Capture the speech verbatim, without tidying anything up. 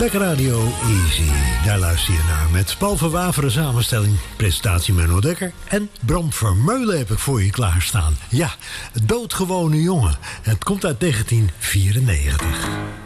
Lekker Radio Easy. Daar luister je naar met Paul van Waveren samenstelling, presentatie Menno Dekker en Bram Vermeulen heb ik voor je klaarstaan. Ja, Doodgewone jongen. Het komt uit negentien vierennegentig.